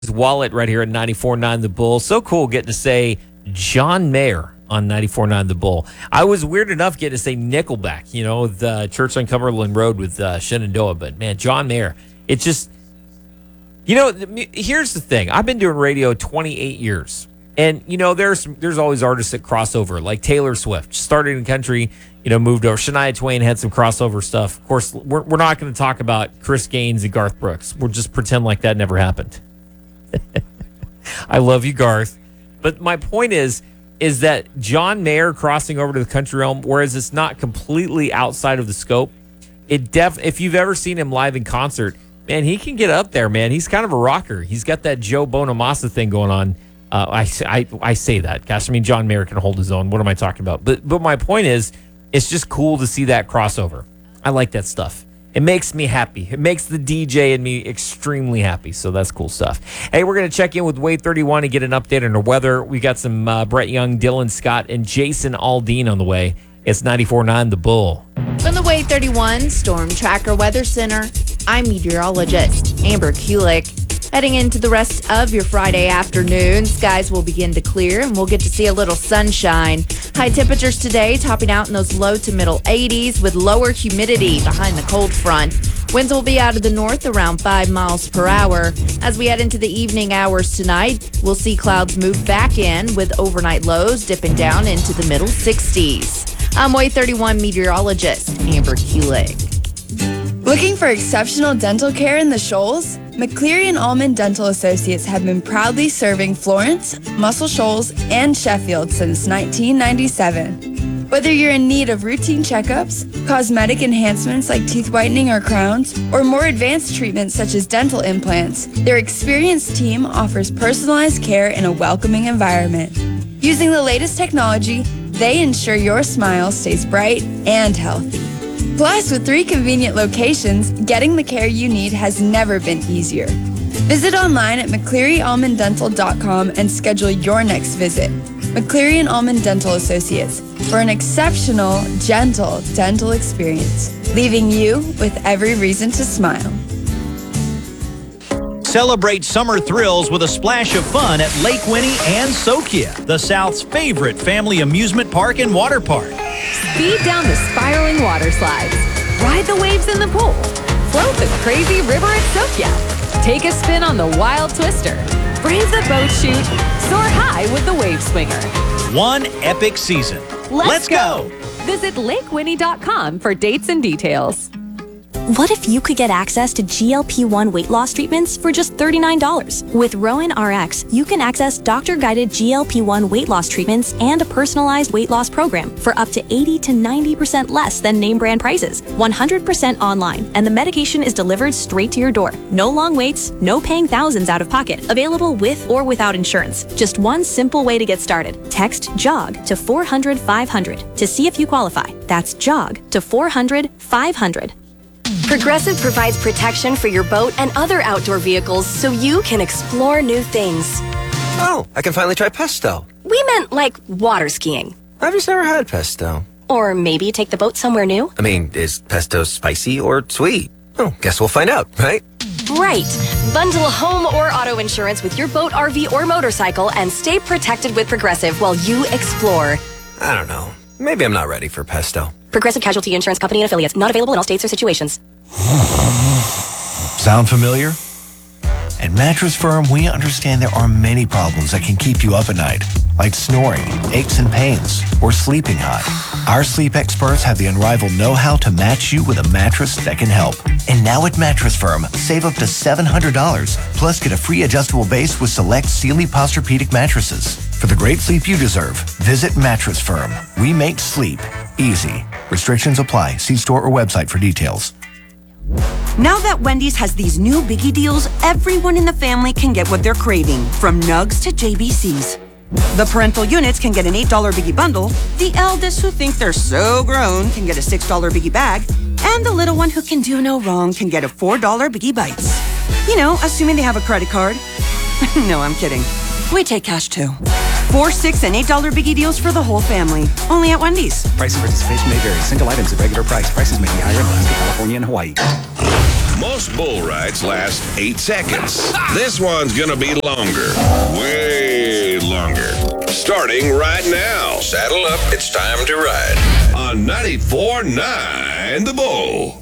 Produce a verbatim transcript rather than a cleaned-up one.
Wallet right here at ninety-four point nine The Bull. So cool getting to say John Mayer on ninety-four point nine The Bull. I was weird enough getting to say Nickelback, you know, the Church on Cumberland Road with uh, Shenandoah. But, man, John Mayer, it's just, you know, here's the thing. I've been doing radio twenty-eight years. And, you know, there's there's always artists that cross over, like Taylor Swift. Started in country, you know, moved over. Shania Twain had some crossover stuff. Of course, we're, we're not going to talk about Chris Gaines and Garth Brooks. We'll just pretend like that never happened. I love you, Garth. But my point is, is that John Mayer crossing over to the country realm, whereas it's not completely outside of the scope, it def if you've ever seen him live in concert, man, he can get up there, man. He's kind of a rocker. He's got that Joe Bonamassa thing going on. Uh, I, I, I say that. Gosh, I mean, John Mayer can hold his own. What am I talking about? But but my point is, it's just cool to see that crossover. I like that stuff. It makes me happy. It makes the D J and me extremely happy. So that's cool stuff. Hey, we're going to check in with Wade thirty-one and get an update on the weather. We got some uh, Brett Young, Dylan Scott, and Jason Aldean on the way. It's ninety-four point nine The Bull. From the Wade thirty-one Storm Tracker Weather Center, I'm meteorologist Amber Kulik. Heading into the rest of your Friday afternoon, skies will begin to clear and we'll get to see a little sunshine. High temperatures today topping out in those low to middle eighties with lower humidity behind the cold front. Winds will be out of the north around five miles per hour. As we head into the evening hours tonight, we'll see clouds move back in with overnight lows dipping down into the middle sixties. I'm Wade thirty-one meteorologist Amber Kulik. Looking for exceptional dental care in the Shoals? McCleary and Allman Dental Associates have been proudly serving Florence, Muscle Shoals, and Sheffield since nineteen ninety-seven. Whether you're in need of routine checkups, cosmetic enhancements like teeth whitening or crowns, or more advanced treatments such as dental implants, their experienced team offers personalized care in a welcoming environment. Using the latest technology, they ensure your smile stays bright and healthy. Plus, with three convenient locations, getting the care you need has never been easier. Visit online at mccleary allman dental dot com and schedule your next visit. McCleary and Allman Dental Associates, for an exceptional, gentle dental experience, leaving you with every reason to smile. Celebrate summer thrills with a splash of fun at Lake Winnie and Sokia, the South's favorite family amusement park and water park. Speed down the spiraling water slides, ride the waves in the pool, float the crazy river at Sokia, take a spin on the wild twister, brave the boat chute, soar high with the wave swinger. One epic season. Let's, Let's go. go! Visit lake winnie dot com for dates and details. What if you could get access to G L P one weight loss treatments for just thirty-nine dollars? With Rowan R X, you can access doctor-guided G L P one weight loss treatments and a personalized weight loss program for up to eighty to ninety percent less than name brand prices, one hundred percent online, and the medication is delivered straight to your door. No long waits, no paying thousands out of pocket. Available with or without insurance. Just one simple way to get started. Text JOG to four hundred five hundred to see if you qualify. That's JOG to four hundred five hundred. Progressive provides protection for your boat and other outdoor vehicles so you can explore new things. Oh, I can finally try pesto. We meant like water skiing. I've just never had pesto. Or maybe take the boat somewhere new. I mean, is pesto spicy or sweet? Oh, guess we'll find out, right? Right. Bundle home or auto insurance with your boat, R V, or motorcycle and stay protected with Progressive while you explore. I don't know. Maybe I'm not ready for pesto. Progressive Casualty Insurance Company and Affiliates. Not available in all states or situations. Sound familiar? At Mattress Firm, we understand there are many problems that can keep you up at night, like snoring, aches and pains, or sleeping hot. Our sleep experts have the unrivaled know-how to match you with a mattress that can help. And now at Mattress Firm, save up to seven hundred dollars, plus get a free adjustable base with select Sealy Posturepedic mattresses. For the great sleep you deserve, visit Mattress Firm. We make sleep easy. Restrictions apply. See store or website for details. Now that Wendy's has these new biggie deals, everyone in the family can get what they're craving, from nugs to J B Cs. The parental units can get an eight dollar biggie bundle, the eldest who think they're so grown can get a six dollar biggie bag, and the little one who can do no wrong can get a four dollar biggie bites. You know, assuming they have a credit card. No, I'm kidding. We take cash too. Four, six, and eight dollar biggie deals for the whole family. Only at Wendy's. Price and participation may vary. Single items at regular price. Prices may be higher in Alaska, California, and Hawaii. Most bull rides last eight seconds. This one's gonna be longer. Way longer. Starting right now. Saddle up, it's time to ride. On ninety-four point nine The Bull.